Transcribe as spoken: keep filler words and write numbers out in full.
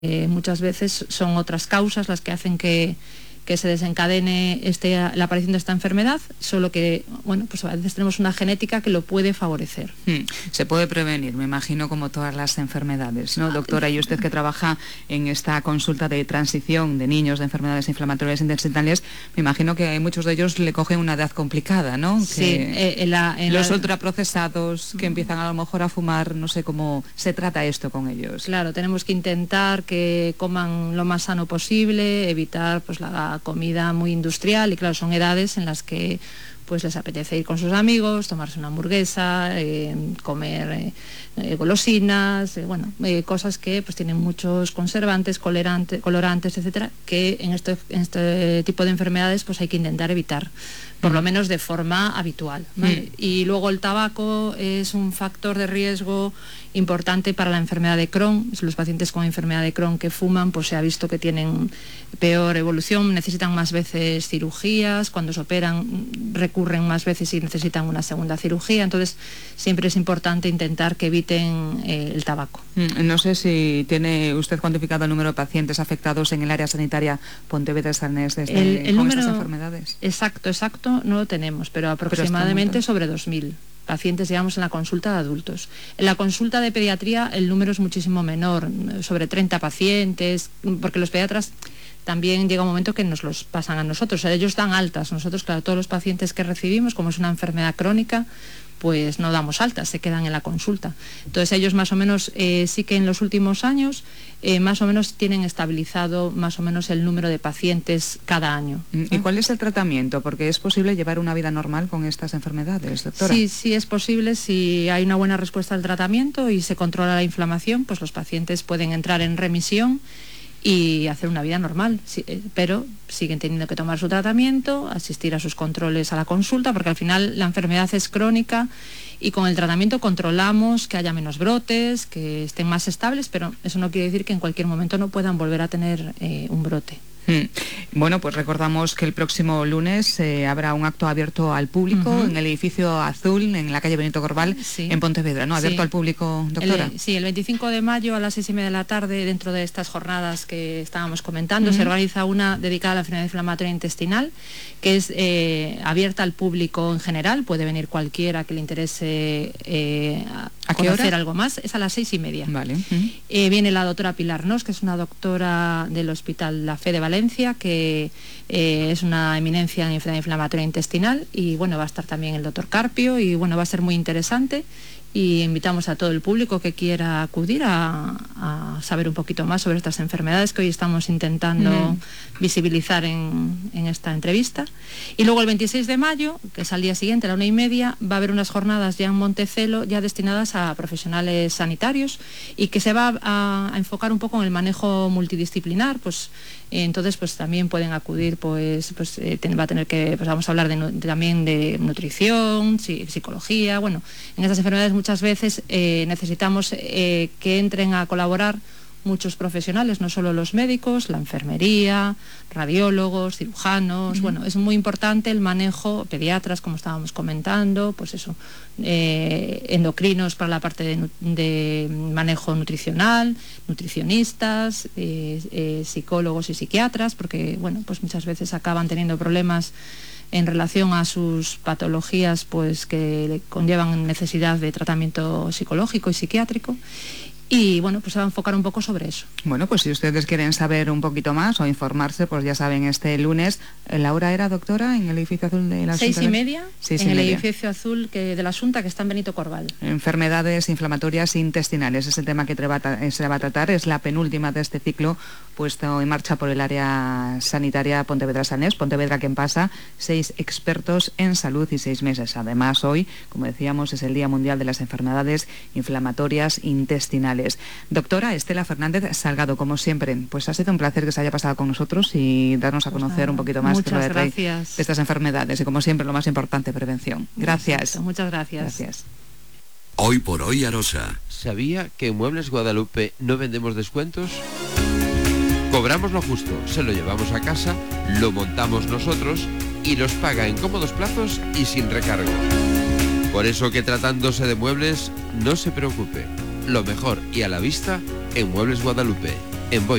Eh, muchas veces son otras causas las que hacen que, que se desencadene este, la aparición de esta enfermedad, solo que, bueno, pues a veces tenemos una genética que lo puede favorecer. Hmm. Se puede prevenir, me imagino, como todas las enfermedades, ¿no, doctora? Y usted, que trabaja en esta consulta de transición de niños de enfermedades inflamatorias intestinales, me imagino que a muchos de ellos le cogen una edad complicada, ¿no? Sí, que eh, en la, en los la... ultraprocesados que empiezan a lo mejor a fumar, no sé cómo se trata esto con ellos. Claro, tenemos que intentar que coman lo más sano posible, evitar pues la comida muy industrial, y claro, son edades en las que pues les apetece ir con sus amigos, tomarse una hamburguesa, eh, comer eh, eh, golosinas, eh, bueno, eh, cosas que pues tienen muchos conservantes, colorantes, colorantes, etcétera, que en este, en este tipo de enfermedades pues hay que intentar evitar, por lo menos de forma habitual, ¿vale? Mm. Y luego el tabaco es un factor de riesgo importante para la enfermedad de Crohn. Los pacientes con enfermedad de Crohn que fuman, pues se ha visto que tienen peor evolución, necesitan más veces cirugías, cuando se operan recurren más veces y necesitan una segunda cirugía, entonces siempre es importante intentar que eviten eh, el tabaco. No sé si tiene usted cuantificado el número de pacientes afectados en el área sanitaria Pontevedra-Salnés desde el, el con número estas enfermedades. Exacto, exacto, no lo tenemos, pero aproximadamente pero sobre dos mil pacientes, digamos, en la consulta de adultos. En la consulta de pediatría el número es muchísimo menor, sobre treinta pacientes, porque los pediatras también llega un momento que nos los pasan a nosotros, o sea, ellos dan altas. Nosotros, claro, todos los pacientes que recibimos, como es una enfermedad crónica, pues no damos altas, se quedan en la consulta. Entonces ellos más o menos eh, sí que en los últimos años eh, más o menos tienen estabilizado más o menos el número de pacientes cada año. ¿Y cuál es el tratamiento? Porque es posible llevar una vida normal con estas enfermedades, doctora. Sí, sí es posible. Si hay una buena respuesta al tratamiento y se controla la inflamación, pues los pacientes pueden entrar en remisión y hacer una vida normal, sí, pero siguen teniendo que tomar su tratamiento, asistir a sus controles a la consulta, porque al final la enfermedad es crónica y con el tratamiento controlamos que haya menos brotes, que estén más estables, pero eso no quiere decir que en cualquier momento no puedan volver a tener eh, un brote. Hmm. Bueno, pues recordamos que el próximo lunes eh, habrá un acto abierto al público uh-huh. en el edificio Azul, en la calle Benito Corval, sí. en Pontevedra, ¿no? Abierto sí. al público, doctora. El, sí, el veinticinco de mayo a las seis y media de la tarde, dentro de estas jornadas que estábamos comentando, uh-huh. se organiza una dedicada a la enfermedad inflamatoria intestinal, que es eh, abierta al público en general. Puede venir cualquiera que le interese eh, ¿A conocer hora? algo más. Es a las seis y media. Vale. Uh-huh. eh, viene la doctora Pilar Nos, que es una doctora del Hospital La Fe de Valencia, que eh, es una eminencia en enfermedad inflamatoria intestinal, y bueno, va a estar también el doctor Carpio, y bueno, va a ser muy interesante, y invitamos a todo el público que quiera acudir a, a saber un poquito más sobre estas enfermedades que hoy estamos intentando mm. visibilizar en, en esta entrevista. Y luego el veintiséis de mayo, que es al día siguiente, a la una y media, va a haber unas jornadas ya en Montecelo, ya destinadas a profesionales sanitarios, y que se va a, a enfocar un poco en el manejo multidisciplinar. Pues entonces pues también pueden acudir, pues, pues eh, ten, va a tener que, pues vamos a hablar de, de, también de nutrición, sí, psicología. Bueno, en estas enfermedades muchas veces eh, necesitamos eh, que entren a colaborar muchos profesionales, no solo los médicos, la enfermería, radiólogos, cirujanos. Uh-huh. Bueno, es muy importante el manejo, pediatras, como estábamos comentando, pues eso, eh, endocrinos para la parte de, de manejo nutricional, nutricionistas, eh, eh, psicólogos y psiquiatras, porque bueno, pues muchas veces acaban teniendo problemas en relación a sus patologías, pues que conllevan necesidad de tratamiento psicológico y psiquiátrico. Y bueno, pues se va a enfocar un poco sobre eso. Bueno, pues si ustedes quieren saber un poquito más o informarse, pues ya saben, este lunes, ¿la hora era, doctora, en el edificio azul de la Asunta? Seis y media, Seis en y el media. edificio azul que, de la Asunta, que está en Benito Corval. Enfermedades inflamatorias intestinales, es el tema que se va a tratar, es la penúltima de este ciclo puesto en marcha por el área sanitaria Pontevedra-Salnés. Pontevedra, ¿quién pasa? Seis expertos en salud y seis meses. Además, hoy, como decíamos, es el Día Mundial de las Enfermedades Inflamatorias Intestinales. Doctora Estela Fernández Salgado, como siempre, pues ha sido un placer que se haya pasado con nosotros y darnos a conocer pues nada, un poquito más muchas de, gracias. de estas enfermedades y, como siempre, lo más importante, prevención. Gracias. Exacto, muchas gracias. Gracias. Hoy por hoy, Arosa. ¿Sabía que en Muebles Guadalupe no vendemos descuentos? Cobramos lo justo, se lo llevamos a casa, lo montamos nosotros y los paga en cómodos plazos y sin recargo. Por eso que tratándose de muebles, no se preocupe. Lo mejor y a la vista en Muebles Guadalupe. en